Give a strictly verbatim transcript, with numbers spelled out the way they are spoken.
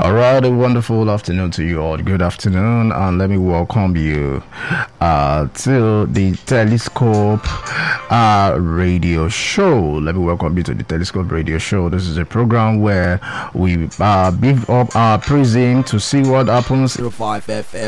All right, a wonderful afternoon to you all. Good afternoon, and let me welcome you uh, to the Telescope uh, Radio Show. Let me welcome you to the Telescope Radio Show. This is a program where we uh, beef up our prison to see what happens. five F M